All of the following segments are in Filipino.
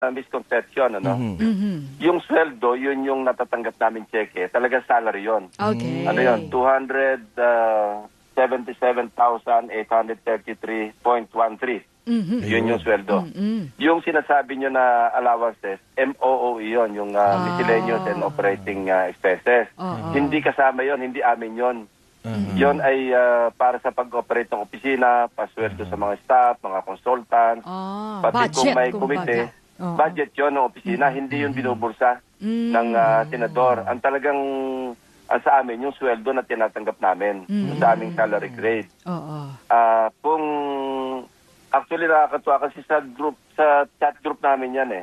misconception, ano? Yung sweldo, yun yung natatanggap namin cheque. Talaga salary yun. Okay. Ano yun? 277,833.13. Yun yung sweldo. Yung sinasabi nyo na allowances, MOOE yun, yung miscellaneous and operating expenses. Hindi kasama yun, hindi amin yun. Yun ay para sa pag-operate ng opisina, pasweldo sa mga staff, mga consultants, pati budget, kung may kumbaga. komite, budget yun ng opisina, hindi yun binubursa ng senador. Ang talagang sa amin, yung sweldo na tinatanggap namin sa aming salary grade. Kung actually nakakatuwa kasi sa chat group namin yan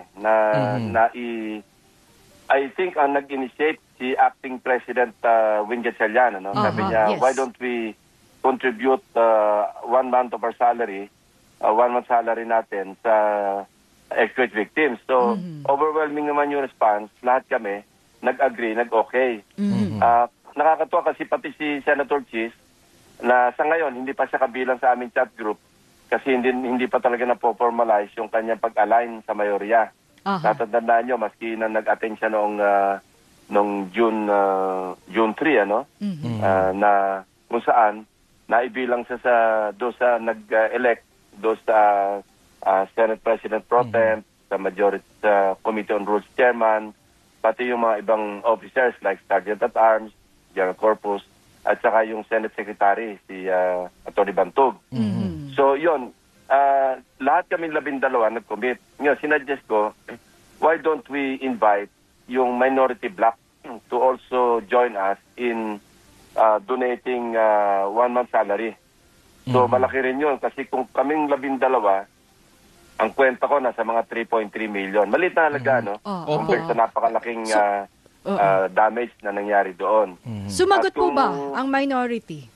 I think ang nag-initiate si Acting President Win Gatchalian, ano? Sabi niya, why don't we contribute 1 month of our salary, 1 month salary natin sa earthquake victims. So, overwhelming naman yung response. Lahat kami nag-agree, nag-okay. Nakakatuwa kasi pati si Senator Chis na sa ngayon, hindi pa siya kabilang sa aming chat group kasi hindi pa talaga na-formalize yung kanyang pag-align sa mayorya. Tatandaan nyo, maski na nag-attend siya noong June 3, ano? Na kung saan, naibilang siya doon sa nag-elect, doon sa Senate President Pro Tem, sa Majority Committee on Rules Chairman, pati yung mga ibang officers like Sergeant at Arms, General Corpus, at saka yung Senate Secretary, si Atty. Bantog. So, yun. Lahat kami 12 nag-commit. Ngayon, sinuggest ko, why don't we invite yung minority bloc to also join us in donating 1 month salary. So, malaki rin yun. Kasi kung kaming 12, ang kwenta ko nasa mga 3.3 million. Maliit na halaga, no? Compared sa napakalaking damage na nangyari doon. Sumagot po ba ang minority?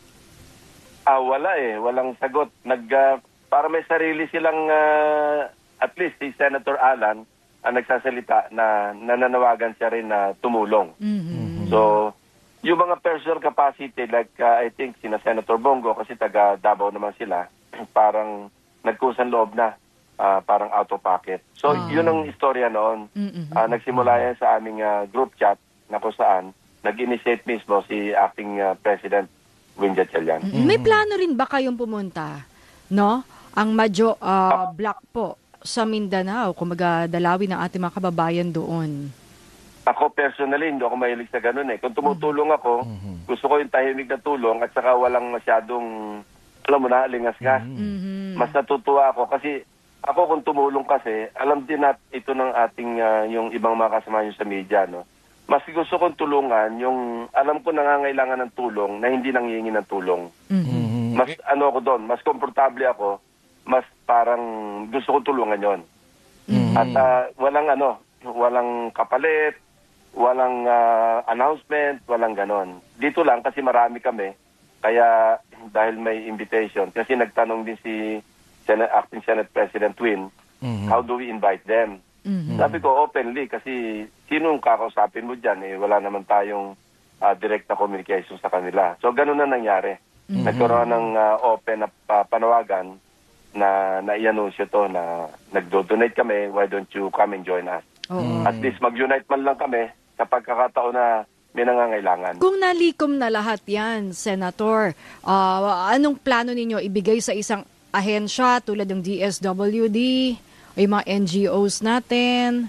Wala walang sagot. Para may sarili silang, at least si Senator Alan, ang nagsasalita na nananawagan siya rin na tumulong. So, yung mga personal capacity, like I think sina Senator Bongo, kasi taga Davao naman sila, parang nagkusang loob na, parang out of pocket. So, yun ang istorya noon. Nagsimula yan sa aming group chat na kung saan nag-initiate mismo si Acting President Win Gatchalian. May plano rin ba kayong pumunta, no? Ang Madjo Block po sa Mindanao, kung dalawin ng ating mga kababayan doon. Ako personally, hindi ako mahilig sa ganun Kung tumutulong ako, gusto ko yung tahimik na tulong at saka walang masyadong, alam mo na, lingas-gas. Mas natutuwa ako kasi ako kung tumulong kasi, alam din ito ng ating, yung ibang mga kasama nyo sa media, no? Mas gusto kong tulungan yung, alam ko nangangailangan ng tulong na hindi nanghihingi ng tulong. Mas ako doon, mas komportable ako, mas parang gusto ko tulungan yon. At walang kapalit, walang announcement, walang ganon. Dito lang kasi marami kami, kaya dahil may invitation, kasi nagtanong din si Acting Senate President Win, how do we invite them? Sabi ko openly kasi sinong kakausapin mo dyan, wala naman tayong direct na communication sa kanila. So ganun na nangyari. Nagkaroon ng open na panawagan na i-anunsyo to na nagdo-donate kami, why don't you come and join us? At least mag-unite man lang kami sa pagkakataon na may nangangailangan. Kung nalikom na lahat yan, Senator, anong plano ninyo ibigay sa isang ahensya tulad ng DSWD o yung mga NGOs natin?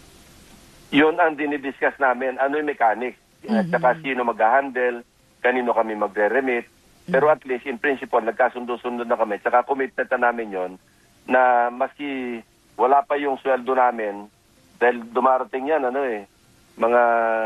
Yun ang dinidiscuss namin. Ano yung mechanics? At saka sino mag-handle, kanino kami magre-remit. Pero at least, in principle, nagkasundo-sundo na kami. Tsaka commitment na namin yon na maski wala pa yung sweldo namin, dahil dumarating yan, mga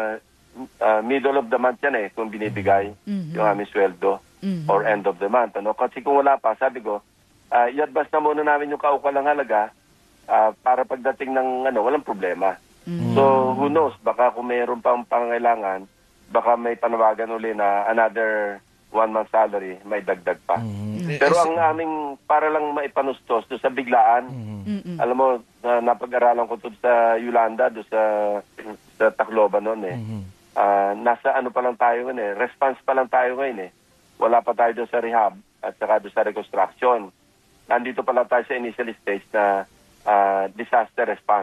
middle of the month yan kung binibigay yung aming sweldo or end of the month. Kasi kung wala pa, sabi ko, i-advance na muna namin yung kaukalang halaga para pagdating ng walang problema. So, who knows, baka kung mayroon pang pangangailangan, baka may panawagan uli na another 1 month salary, may dagdag pa. Pero ang aming, para lang maipanustos doon sa biglaan, alam mo, napag-aralan ko doon sa Yolanda, doon sa Tacloban noon nasa pa lang tayo ngayon response pa lang tayo ngayon Wala pa tayo doon sa rehab at saka doon sa reconstruction. Nandito pa lang tayo sa initial stage na disaster response.